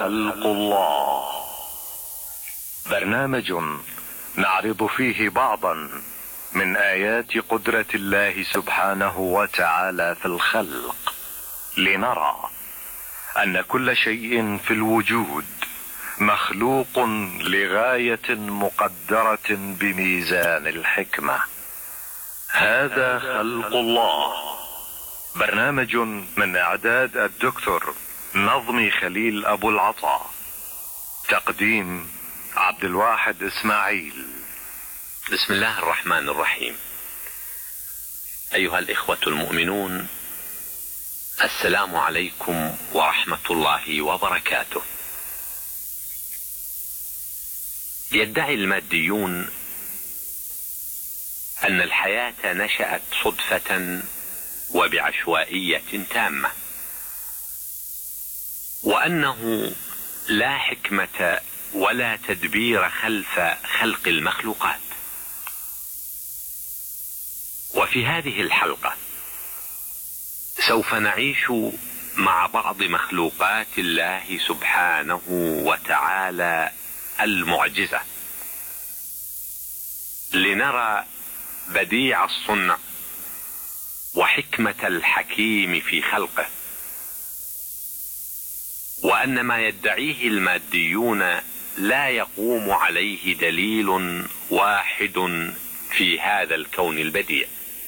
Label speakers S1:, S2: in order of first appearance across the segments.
S1: خلق الله، برنامج نعرض فيه بعضا من آيات قدرة الله سبحانه وتعالى في الخلق، لنرى أن كل شيء في الوجود مخلوق لغاية مقدرة بميزان الحكمة. هذا خلق الله، برنامج من إعداد الدكتور نظمي خليل أبو العطاء، تقديم عبد الواحد إسماعيل.
S2: بسم الله الرحمن الرحيم. أيها الإخوة المؤمنون، السلام عليكم ورحمة الله وبركاته. يدعي الماديون أن الحياة نشأت صدفة وبعشوائية تامة، وأنه لا حكمة ولا تدبير خلف خلق المخلوقات. وفي هذه الحلقة سوف نعيش مع بعض مخلوقات الله سبحانه وتعالى المعجزة، لنرى بديع الصنع وحكمة الحكيم في خلقه، وأن ما يدعيه الماديون لا يقوم عليه دليل واحد في هذا الكون البديع.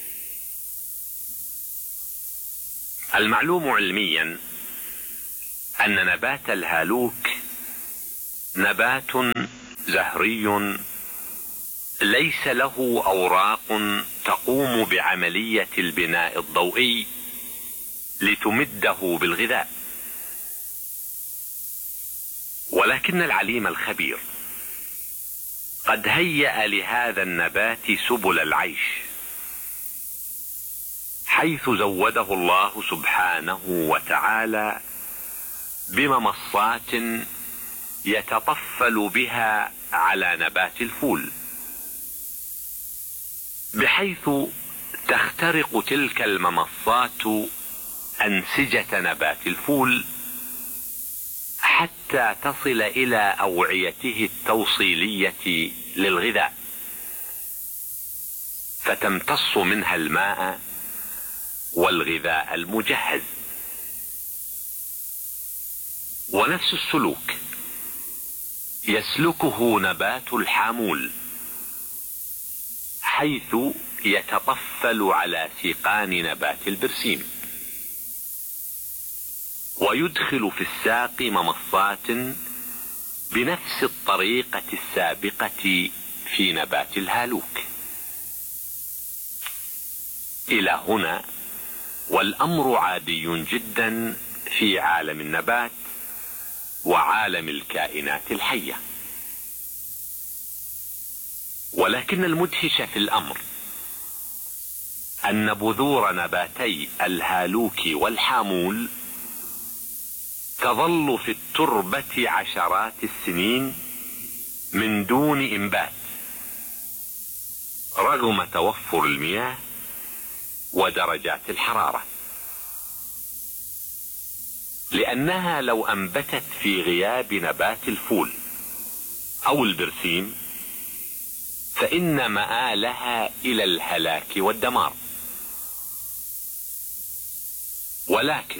S2: المعلوم علميا أن نبات الهالوك نبات زهري ليس له أوراق تقوم بعملية البناء الضوئي لتمده بالغذاء، ولكن العليم الخبير قد هيأ لهذا النبات سبل العيش، حيث زوده الله سبحانه وتعالى بممصات يتطفل بها على نبات الفول، بحيث تخترق تلك الممصات أنسجة نبات الفول حتى تصل إلى أوعيته التوصيلية للغذاء، فتمتص منها الماء والغذاء المجهز. ونفس السلوك يسلكه نبات الحامول، حيث يتطفل على سيقان نبات البرسيم، ويدخل في الساق ممصات بنفس الطريقة السابقة في نبات الهالوك. إلى هنا والأمر عادي جدا في عالم النبات وعالم الكائنات الحية، ولكن المدهش في الأمر أن بذور نباتي الهالوك والحامول تظل في التربة عشرات السنين من دون إنبات، رغم توفر المياه ودرجات الحرارة، لأنها لو أنبتت في غياب نبات الفول أو البرسيم فإن مآلها إلى الهلاك والدمار. ولكن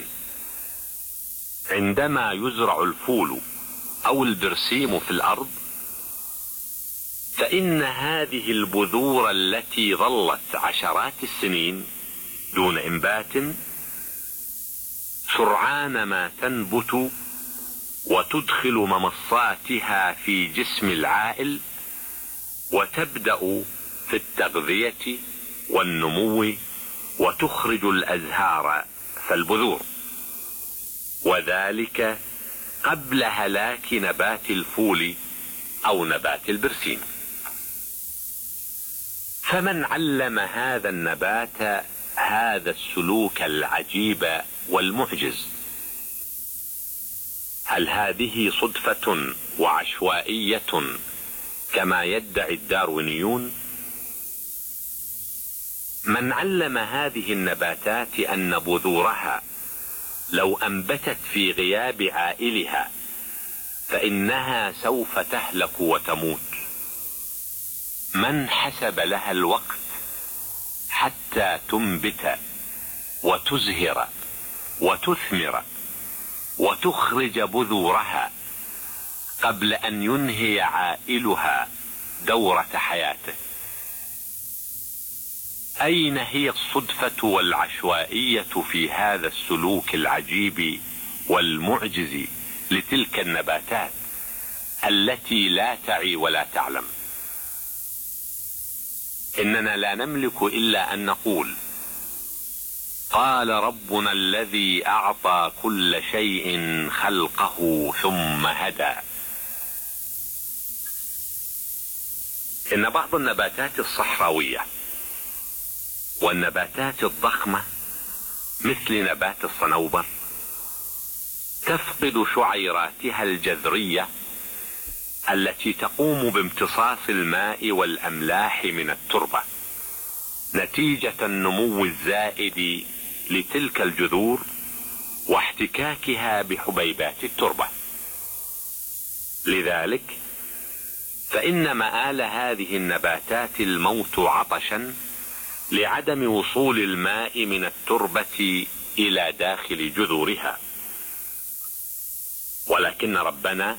S2: عندما يزرع الفول أو البرسيم في الأرض، فإن هذه البذور التي ظلت عشرات السنين دون إنبات سرعان ما تنبت وتدخل ممصاتها في جسم العائل، وتبدأ في التغذية والنمو، وتخرج الأزهار فالبذور، وذلك قبل هلاك نبات الفول أو نبات البرسيم. فمن علم هذا النبات هذا السلوك العجيب والمعجز؟ هل هذه صدفة وعشوائية كما يدعي الداروينيون؟ من علم هذه النباتات أن بذورها لو أنبتت في غياب عائلها فإنها سوف تهلك وتموت. من حسب لها الوقت حتى تنبت وتزهر وتثمر وتخرج بذورها قبل أن ينهي عائلها دورة حياته؟ أين هي الصدفة والعشوائية في هذا السلوك العجيب والمعجز لتلك النباتات التي لا تعي ولا تعلم؟ إننا لا نملك إلا أن نقول: قال ربنا الذي أعطى كل شيء خلقه ثم هدى. إن بعض النباتات الصحراوية والنباتات الضخمة مثل نبات الصنوبر تفقد شعيراتها الجذرية التي تقوم بامتصاص الماء والأملاح من التربة نتيجة النمو الزائد لتلك الجذور واحتكاكها بحبيبات التربة. لذلك فإن مآل هذه النباتات الموت عطشا لعدم وصول الماء من التربة إلى داخل جذورها. ولكن ربنا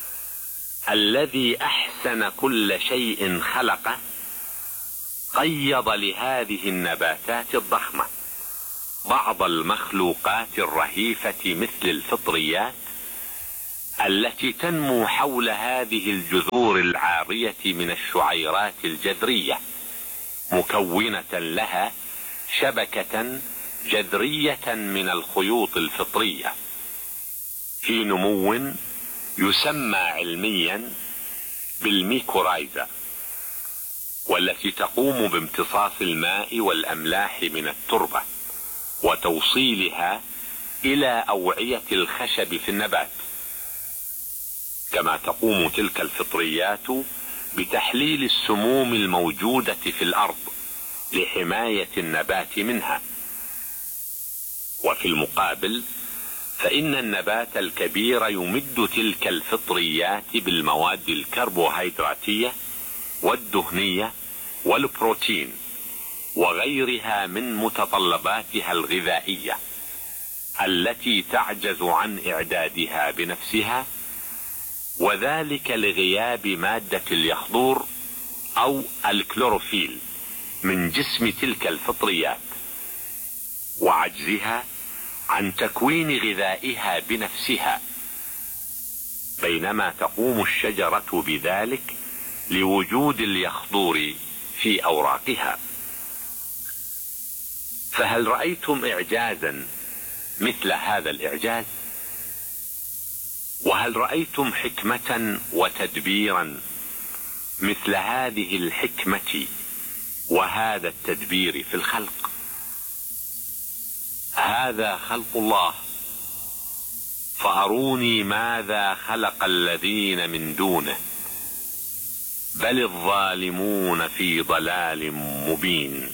S2: الذي أحسن كل شيء خلقه قيض لهذه النباتات الضخمة بعض المخلوقات الرهيفة مثل الفطريات التي تنمو حول هذه الجذور العارية من الشعيرات الجذرية، مكونة لها شبكة جذرية من الخيوط الفطرية في نمو يسمى علميا بالميكورايزا، والتي تقوم بامتصاص الماء والأملاح من التربة وتوصيلها إلى أوعية الخشب في النبات، كما تقوم تلك الفطريات بتحليل السموم الموجودة في الأرض لحماية النبات منها. وفي المقابل فإن النبات الكبير يمد تلك الفطريات بالمواد الكربوهيدراتية والدهنية والبروتين وغيرها من متطلباتها الغذائية التي تعجز عن إعدادها بنفسها، وذلك لغياب مادة اليخضور أو الكلوروفيل من جسم تلك الفطريات وعجزها عن تكوين غذائها بنفسها، بينما تقوم الشجرة بذلك لوجود اليخضور في أوراقها. فهل رأيتم إعجازا مثل هذا الإعجاز؟ وهل رأيتم حكمة وتدبيرا مثل هذه الحكمة وهذا التدبير في الخلق؟ هذا خلق الله، فأروني ماذا خلق الذين من دونه، بل الظالمون في ضلال مبين.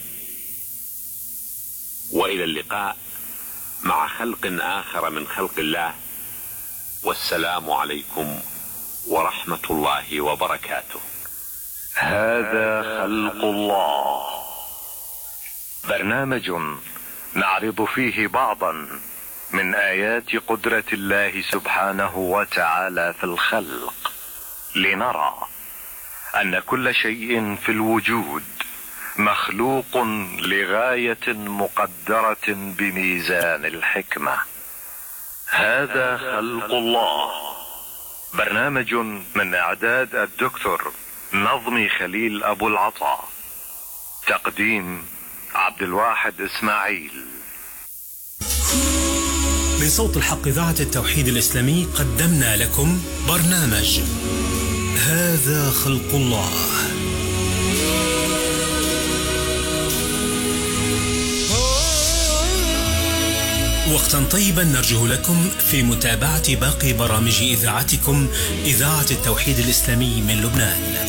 S2: وإلى اللقاء مع خلق آخر من خلق الله، والسلام عليكم ورحمة الله وبركاته.
S1: هذا خلق الله، برنامج نعرض فيه بعضا من آيات قدرة الله سبحانه وتعالى في الخلق، لنرى أن كل شيء في الوجود مخلوق لغاية مقدرة بميزان الحكمة. هذا خلق الله، برنامج من إعداد الدكتور نظمي خليل أبو العطاء، تقديم عبد الواحد إسماعيل.
S3: من صوت الحق إذاعة التوحيد الإسلامي قدمنا لكم برنامج هذا خلق الله. وقتا طيبا نرجو لكم في متابعة باقي برامج إذاعتكم إذاعة التوحيد الإسلامي من لبنان.